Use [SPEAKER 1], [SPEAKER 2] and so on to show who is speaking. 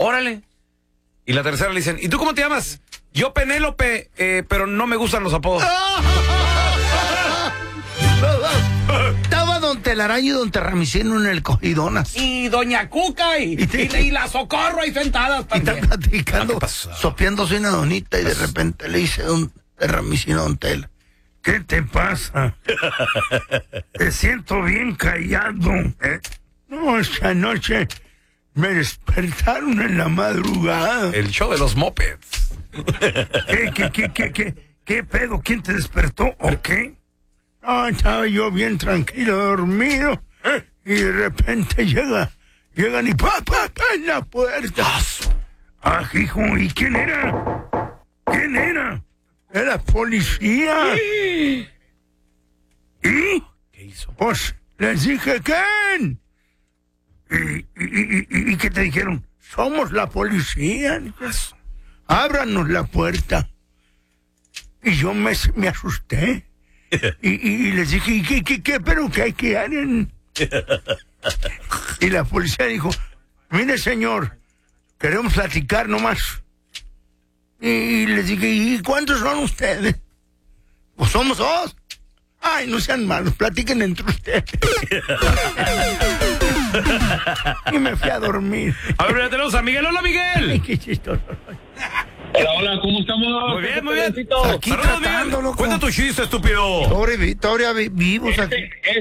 [SPEAKER 1] Órale. Y la tercera le dicen, ¿y tú cómo te llamas? Yo Penélope, pero no me gustan los apodos.
[SPEAKER 2] Estaba don Telaraño y don Terramicino en el cogidón así.
[SPEAKER 1] Y doña Cuca y la Socorro ahí sentadas
[SPEAKER 2] Y
[SPEAKER 1] también.
[SPEAKER 2] están platicando,
[SPEAKER 1] ¿Qué pasó?
[SPEAKER 2] sopiándose una donita y de repente le dice don Terramicino a don Tela, ¿qué te pasa? Te siento bien callado. No, esta noche me despertaron en la madrugada.
[SPEAKER 1] El show de los mopeds.
[SPEAKER 2] ¿Qué pedo? ¿Quién te despertó o qué? No, estaba yo bien tranquilo, dormido, y de repente llegan y pa en la puerta. Ah, hijo, ¿y quién era? ¿Quién era? Era policía. ¿Y?
[SPEAKER 1] ¿Qué hizo?
[SPEAKER 2] Pues les dije, ¿quién? ¿Y qué te dijeron? Somos la policía. Ábranos la puerta. Y yo me asusté. Y les dije, ¿qué? ¿Pero qué quieren? Y la policía dijo, mire señor, queremos platicar nomás. Y les dije, ¿y cuántos son ustedes? Pues somos dos. Ay, no sean malos, platiquen entre ustedes. Y me fui a dormir.
[SPEAKER 1] A ver, ya tenemos a Miguel. Hola, Miguel.
[SPEAKER 2] Ay, qué chistoso.
[SPEAKER 3] Hola, ¿cómo estamos?
[SPEAKER 1] Muy bien, muy bien.
[SPEAKER 2] Aquí
[SPEAKER 1] Saludos,
[SPEAKER 2] tratando,
[SPEAKER 1] Miguel.
[SPEAKER 2] loco.
[SPEAKER 1] Cuenta tu chiste, estúpido.
[SPEAKER 2] Todavía vivos aquí.